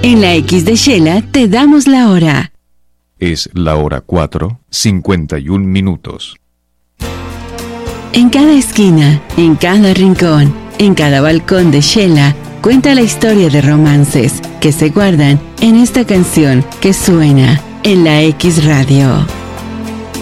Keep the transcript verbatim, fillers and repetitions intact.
En la X de Shela te damos la hora. Es la hora cuatro, cincuenta y un minutos. En cada esquina, en cada rincón, en cada balcón de Shela, cuenta la historia de romances que se guardan en esta canción que suena en la X Radio.